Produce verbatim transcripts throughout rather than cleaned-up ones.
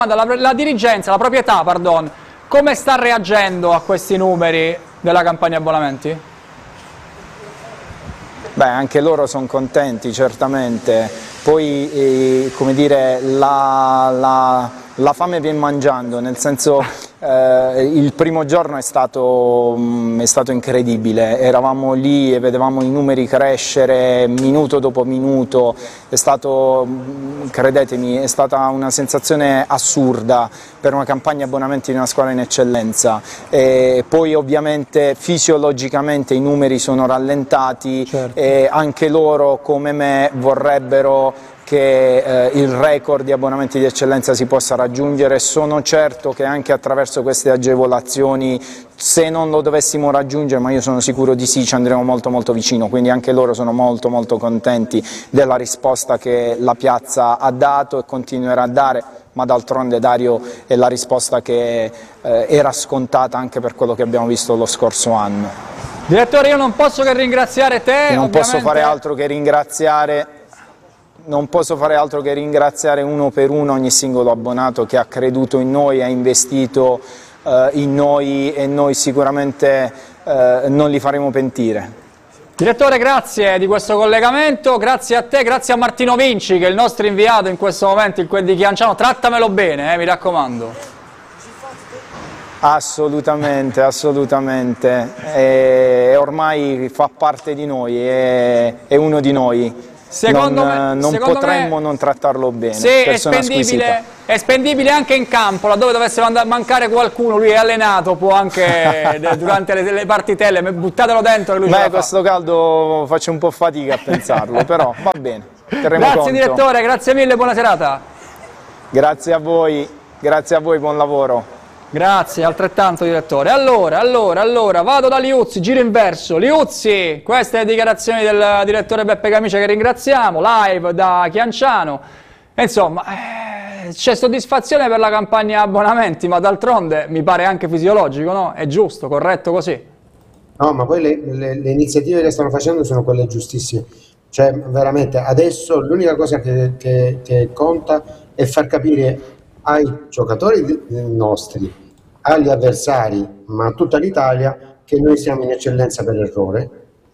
La, la dirigenza, la proprietà, pardon, come sta reagendo a questi numeri della campagna abbonamenti? Beh, anche loro sono contenti, certamente. Poi, eh, come dire, la, la, la fame viene mangiando, nel senso eh, il primo giorno è stato, mh, è stato incredibile, eravamo lì e vedevamo i numeri crescere minuto dopo minuto, è stato, credetemi, è stata una sensazione assurda per una campagna abbonamenti di una scuola in eccellenza. E poi ovviamente fisiologicamente i numeri sono rallentati, certo. E anche loro come me vorrebbero che eh, il record di abbonamenti di eccellenza si possa raggiungere. Sono certo che anche attraverso queste agevolazioni, se non lo dovessimo raggiungere, ma io sono sicuro di sì, ci andremo molto molto vicino, quindi anche loro sono molto molto contenti della risposta che la piazza ha dato e continuerà a dare, ma d'altronde, Dario, è la risposta che eh, era scontata anche per quello che abbiamo visto lo scorso anno. Direttore, io non posso che ringraziare te. Io non ovviamente... posso fare altro che ringraziare Non posso fare altro che ringraziare uno per uno ogni singolo abbonato che ha creduto in noi, ha investito eh, in noi, e noi sicuramente eh, non li faremo pentire. Direttore, grazie di questo collegamento, grazie a te, grazie a Martino Vinci che è il nostro inviato in questo momento, il quel di Chianciano. Trattamelo bene, eh, mi raccomando. Assolutamente, assolutamente, e ormai fa parte di noi, è, è uno di noi. Secondo non me, non secondo potremmo me, non trattarlo bene. Sì, è spendibile, è spendibile anche in campo, laddove dovesse mancare qualcuno, lui è allenato, può anche durante le, le partitelle, buttatelo dentro che lui ce la fa. Beh, questo caldo faccio un po' fatica a pensarlo, però va bene. Grazie conto. Direttore, grazie mille, buona serata. Grazie a voi, grazie a voi, buon lavoro. Grazie, altrettanto Direttore. Allora, allora, allora, vado da Liuzzi, giro inverso. Liuzzi, queste le dichiarazioni del direttore Beppe Camicia che ringraziamo, live da Chianciano. E insomma, eh, c'è soddisfazione per la campagna abbonamenti, ma d'altronde mi pare anche fisiologico, no? È giusto, corretto così? No, ma poi le, le, le iniziative che stanno facendo sono quelle giustissime. Cioè, veramente, adesso l'unica cosa che, che, che conta è far capire ai giocatori nostri, agli avversari, ma a tutta l'Italia, che noi siamo in eccellenza per errore,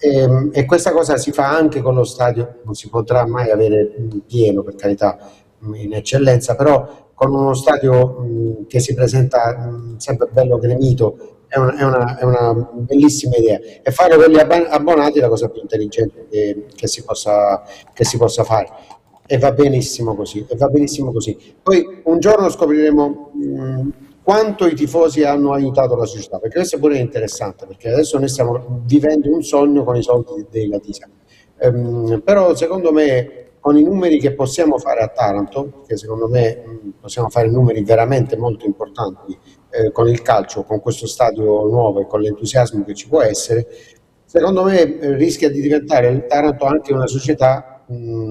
e, e questa cosa si fa anche con lo stadio. Non si potrà mai avere pieno, per carità, in eccellenza, però con uno stadio mh, che si presenta mh, sempre bello gremito è una, è, una, è una bellissima idea, e fare quelli abbonati è la cosa più intelligente che, che, si, possa, che si possa fare. E va benissimo così, e va benissimo così. Poi un giorno scopriremo mh, quanto i tifosi hanno aiutato la società, perché questo è pure interessante, perché adesso noi stiamo vivendo un sogno con i soldi dei Latisia. Ehm, però secondo me, con i numeri che possiamo fare a Taranto, che secondo me mh, possiamo fare numeri veramente molto importanti eh, con il calcio, con questo stadio nuovo e con l'entusiasmo che ci può essere, secondo me eh, rischia di diventare il Taranto anche una società mh,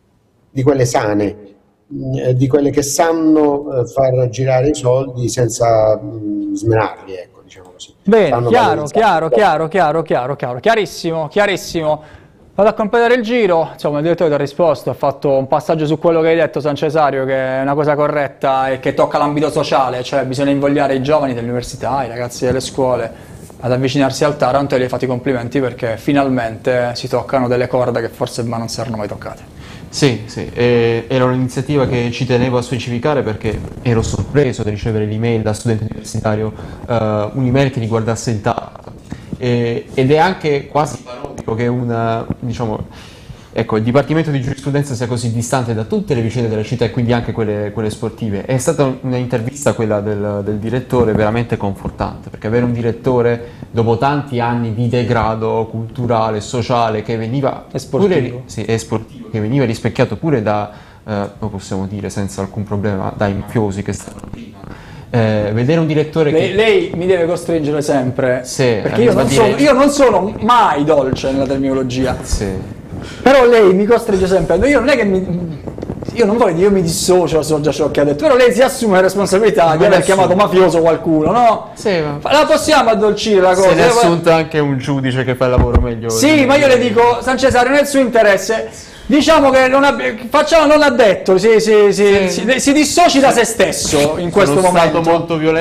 di quelle sane, mh, di quelle che sanno eh, far girare i soldi senza mh, smenarli, ecco, diciamo così. Bene, chiaro, chiaro, chiaro, chiaro, chiaro, chiaro, chiarissimo, chiarissimo. Vado a completare il giro, insomma il direttore ti ha risposto, ha fatto un passaggio su quello che hai detto, San Cesario, che è una cosa corretta e che tocca l'ambito sociale, cioè bisogna invogliare i giovani delle università, i ragazzi delle scuole ad avvicinarsi al Taranto, e gli hai fatto i complimenti perché finalmente si toccano delle corde che forse ma non si erano mai toccate. Sì, sì, eh, era un'iniziativa che ci tenevo a specificare perché ero sorpreso di ricevere l'email da studente universitario, uh, un'email che riguardasse il Taranto, eh, ed è anche quasi parodico che una, diciamo, ecco, il Dipartimento di Giurisprudenza sia così distante da tutte le vicende della città e quindi anche quelle, quelle sportive. È stata un'intervista, quella del, del direttore, veramente confortante, perché avere un direttore dopo tanti anni di degrado culturale, sociale, che veniva è sportivo, pure, sì, è sportivo, che veniva rispecchiato pure da, eh, lo possiamo dire senza alcun problema, dai mafiosi che stavano prima. Eh, vedere un direttore lei, che... lei mi deve costringere sempre, sì, perché io non, dire... sono, io non sono mai dolce nella terminologia, sì. Però lei mi costringe sempre, io non è che mi... io non voglio dire io mi dissocio da ciò che ha detto, però lei si assume la responsabilità di aver chiamato mafioso qualcuno, no? Sì, ma... la possiamo addolcire la cosa. Se ne è assunto anche un giudice che fa il lavoro meglio. Sì, ma io le dico, San Cesario, nel suo interesse diciamo che non abbi- facciamo non ha detto, si, si, si, si, si dissoci da se stesso in questo Sono momento. stato molto violento.